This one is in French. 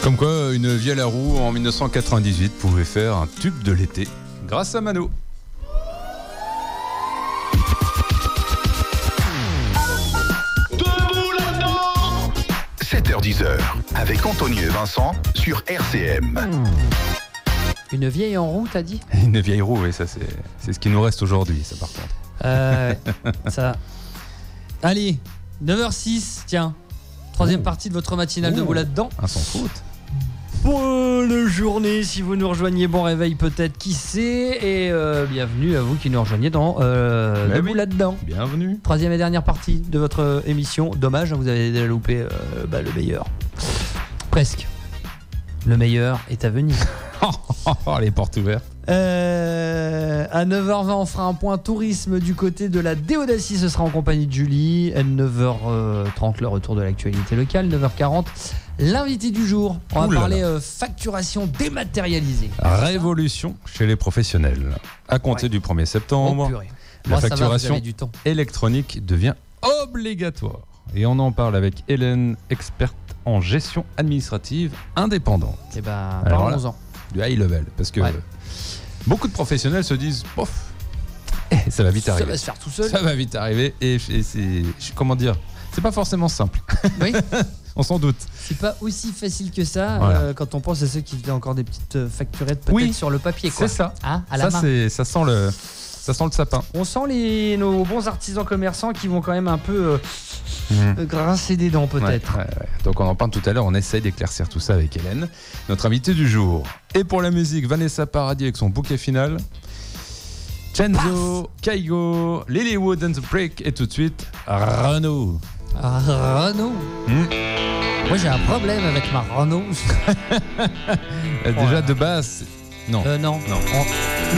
Comme quoi, une vieille à roue en 1998 pouvait faire un tube de l'été grâce à Mano. Debout là-dedans 7h-10h, avec Anthony et Vincent sur RCM. Une vieille en roue, t'as dit? Une vieille roue, oui, ça c'est ce qui nous reste aujourd'hui, ça par contre. Ça. Allez, 9h06, tiens. Troisième partie de votre matinale Debout là-dedans. Un sans faute. Bonne journée si vous nous rejoignez, bon réveil peut-être, qui sait, et bienvenue à vous qui nous rejoignez dans Debout là-dedans. Bienvenue. Troisième et dernière partie de votre émission. Dommage, vous avez déjà loupé le meilleur. Presque. Le meilleur est à venir. Les portes ouvertes. À 9h20, on fera un point tourisme du côté de la Déodacie. Ce sera en compagnie de Julie. À 9h30, le retour de l'actualité locale. 9h40, l'invité du jour. On va parler facturation dématérialisée. Révolution chez les professionnels. À compter du 1er septembre, la facturation électronique devient obligatoire. Et on en parle avec Hélène, experte en gestion administrative indépendante. Et ben, parlons-en. Du high level. Parce que beaucoup de professionnels se disent, pof, ça va vite arriver. Ça va se faire tout seul. Ça va vite arriver. Et c'est, comment dire, c'est pas forcément simple. Oui. On s'en doute. C'est pas aussi facile que ça quand on pense à ceux qui faisaient encore des petites facturettes peut-être sur le papier. Quoi. C'est ça. Hein, à la main. Ça sent le sapin. On sent nos bons artisans commerçants qui vont quand même un peu grincer des dents peut-être. Ouais. Donc on en parle tout à l'heure, on essaye d'éclaircir tout ça avec Hélène, notre invitée du jour. Et pour la musique, Vanessa Paradis avec son bouquet final. Chenzo, Kaigo, Lilywood and the Break et tout de suite Renault. Renault. Moi j'ai un problème avec ma Renault. Déjà de base. Non. Non.